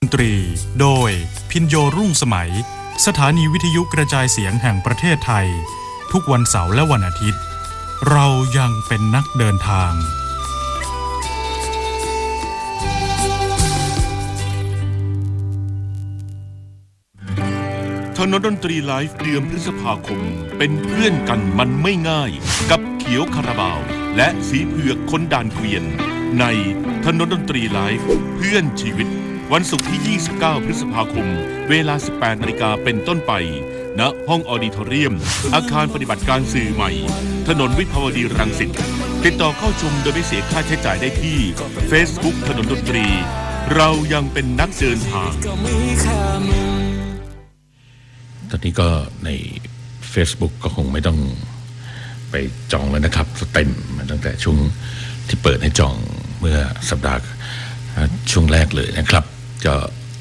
ตรีโดยพินโยรุ่งสมัยสถานีวิทยุกระจายเสียงแห่งประเทศไทยทุกวันเสาร์และวันอาทิตย์เรายังเป็นนักเดินทางถนนดนตรีไลฟ์เดือนพฤษภาคมเป็นเพื่อนกันมันไม่ง่ายกับเขียวคาราบาวและสีเผือกคนด่านเกวียนในถนนดนตรีไลฟ์เพื่อนชีวิตวันศุกร์ที่ 29 พฤษภาคมเวลา 18 นาฬิกาเป็นต้นไปณห้องออดิทอเรียมอาคารปฏิบัติการสื่อใหม่ถนนวิภาวดีรังสิตติดต่อเข้าชมโดยไม่เสียค่าใช้จ่ายได้ที่ Facebook ถนนดนตรีเรายังเป็นนักเดินทางตอนนี้ก็ใน Facebook ก็คงไม่ต้องไปจองแล้วนะครับเต็มตั้งแต่ช่วงที่เปิดให้จองเมื่อสัปดาห์ช่วงแรกเลยนะครับก็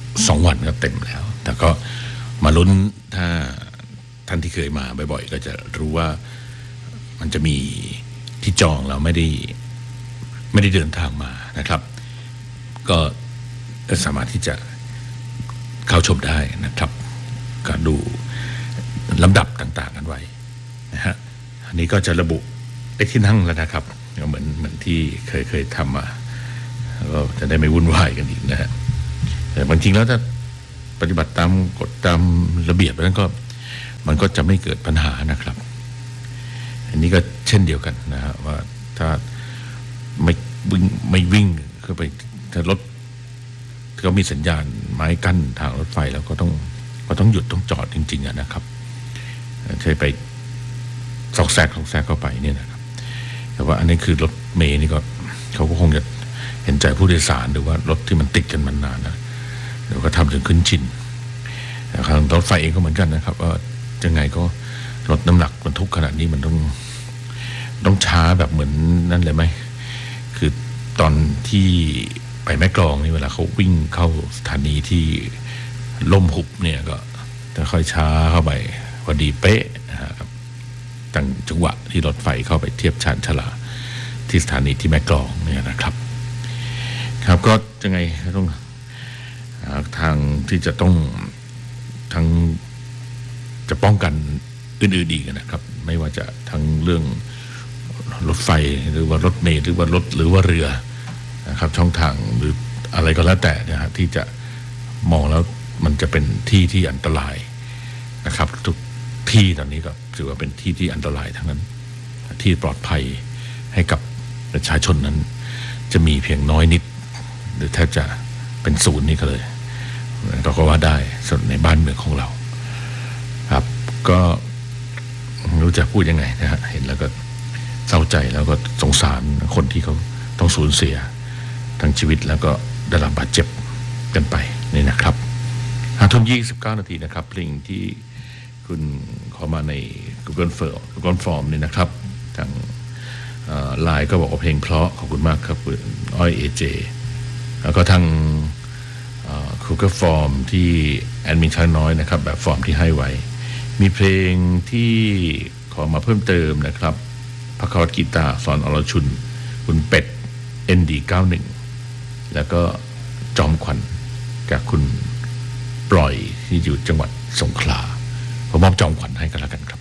2 วันก็เต็มแล้วแต่ก็มาลุ้นถ้าท่านที่เคยมาบ่อยๆก็จะรู้ว่ามันจะมีที่จองแล้วไม่ได้เดินทางมานะครับก็สามารถที่จะเข้าชมได้นะครับก็ดูลำดับต่างๆกันไว้นะฮะอันนี้ก็จะระบุเลขที่นั่งแล้วนะครับเหมือนที่เคยทำมาก็จะได้ไม่วุ่นวายกันอีกนะฮะแต่จริงๆแล้วถ้าปฏิบัติตามกฎตามระเบียบนั้นก็มันก็จะไม่เกิดปัญหานะครับอันนี้ก็เช่นเดียวกันนะฮะว่าถ้าไม่วิ่งเข้าไปถ้ารถก็มีสัญญาณไม้กั้นทางรถไฟแล้วก็ต้องหยุดต้องจอดจริงๆนะครับใช่ไปซอกแซกเข้าไปเนี่ยนะครับแต่ว่าอันนี้คือรถเมล์นี่ก็เขาก็คงจะเห็นใจผู้โดยสารหรือว่ารถที่มันติดกันมานานนะเดี๋ยวก็ทำจนขึ้นชินแต่ทางรถไฟเองก็เหมือนกันนะครับว่ายังไงก็รถน้ำหนักบรรทุกขนาดนี้มันต้องช้าแบบเหมือนนั่นเลยไหมคือตอนที่ไปแม่กลองนี่เวลาเขาวิ่งเข้าสถานีที่ล่มหุบเนี่ยก็จะค่อยช้าเข้าไปพอดีเป๊ะนะครับตั้งจังหวะที่รถไฟเข้าไปเทียบชานชลาที่สถานีที่แม่กลองเนี่ยนะครับครับก็ยังไงต้องทางที่จะต้องทั้งจะป้องกันอื่นๆอีกนะครับไม่ว่าจะทั้งเรื่องรถไฟหรือว่ารถเมล์หรือว่ารถหรือว่าเรือนะครับช่องทางหรืออะไรก็แล้วแต่นะฮะที่จะมองแล้วมันจะเป็นที่อันตรายนะครับทุกที่ตอนนี้ก็ถือว่าเป็นที่อันตรายทั้งนั้นที่ปลอดภัยให้กับประชาชนนั้นจะมีเพียงน้อยนิดหรือแทบจะเป็นศูนย์นี่ก็เลยเราก็ว่าได้ส่วนในบ้านเมืองของเราครับก็ไม่รู้จะพูดยังไงนะฮะเห็นแล้วก็เศร้าใจแล้วก็สงสารคนที่เขาต้องสูญเสียทั้งชีวิตแล้วก็ได้รับบาดเจ็บกันไปนี่นะครับ5:29 นาทีนะครับเพลงที่คุณขอมาใน Google Form นี่นะครับทางไลน์ก็บอกว่าเพลงเพราะขอบคุณมากครับคุณอ้อย AJ แล้วก็ทางGoogle Form ที่แอดมินช้างน้อยนะครับแบบฟอร์มที่ให้ไว้มีเพลงที่ขอมาเพิ่มเติมนะครับพระควัตกีตาสอนอรชุนคุณเป็ด ND91 แล้วก็จอมขวัญกับคุณปล่อยที่อยู่จังหวัดสงขลาผมมอบจอมขวัญให้กันแล้วกันครับ